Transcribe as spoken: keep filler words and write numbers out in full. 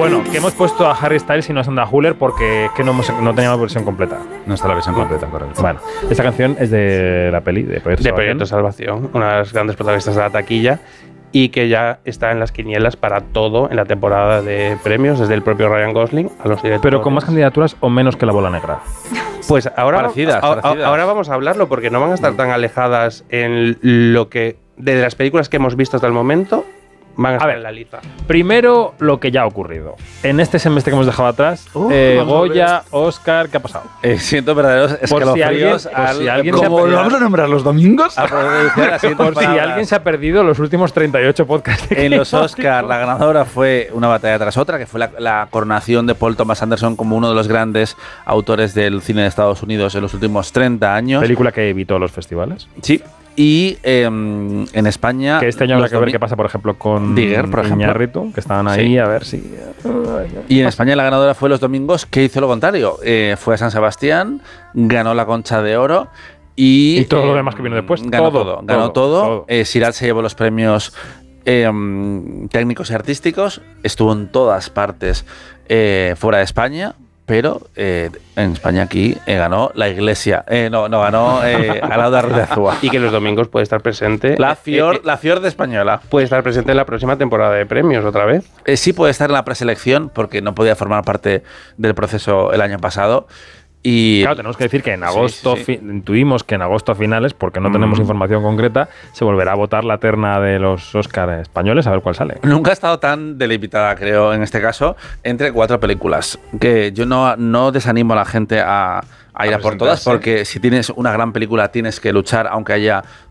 Bueno, que hemos puesto a Harry Styles y no a Sandra Hüller porque es que no, hemos, no teníamos versión completa. No está la versión completa, correcto. Bueno, esta canción es de la peli de Proyecto De Salvación. Proyecto Salvación, una de las grandes protagonistas de la taquilla, y que ya está en las quinielas para todo en la temporada de premios, desde el propio Ryan Gosling a los directores. Pero con más candidaturas o menos que La Bola Negra. Pues ahora, Parecidas, a- a- parecidas. ahora vamos a hablarlo porque no van a estar tan alejadas en lo que de las películas que hemos visto hasta el momento. Van a estar ver. en la lista. Primero, lo que ya ha ocurrido. En este semestre que hemos dejado atrás, Uh, eh, vamos a Goya, Oscar, ¿qué ha pasado? Eh, siento verdaderos Por si alguien- escalofríos por si al- alguien se ha ¿Cómo perdido- lo vamos a nombrar los domingos? A pronunciar las siguientes Por si palabras. alguien se ha perdido los últimos treinta y ocho podcasts. de En los Clima. Oscars, la ganadora fue una batalla tras otra, que fue la, la coronación de Paul Thomas Anderson como uno de los grandes autores del cine de Estados Unidos en los últimos treinta años. Película que evitó los festivales. Sí. Y eh, en España. Que este año habrá los que ver domi- qué pasa, por ejemplo, con Digger, por ejemplo. Iñárritu, que estaban ahí Sí. a ver si. Y en España la ganadora fue Los Domingos, que hizo lo contrario. Eh, fue a San Sebastián, ganó la Concha de Oro y. Y todo lo eh, demás que vino después. Ganó Todo, todo. Ganó todo, todo. todo. Eh, Siraj se llevó los premios eh, técnicos y artísticos. Estuvo en todas partes eh, fuera de España. Pero eh, en España aquí eh, ganó la Iglesia. Eh, no, no, ganó eh, Alauda Ruiz de Azúa. Y que los domingos puede estar presente. La eh, Fior, eh, la Fior de Española. puede estar presente en la próxima temporada de premios otra vez. Eh, sí puede estar en la preselección porque no podía formar parte del proceso el año pasado. Y Claro, tenemos que decir que en Sí, agosto, sí, sí. fi- intuimos que en agosto a finales, porque no tenemos Mm. información concreta, se volverá a votar la terna de los Oscar españoles a ver cuál sale. nunca ha estado tan delimitada, creo, en este caso, entre cuatro películas. Que yo no, no desanimo a la gente a, a ir A a por todas, presentarse. porque si tienes una gran película tienes que luchar, aunque haya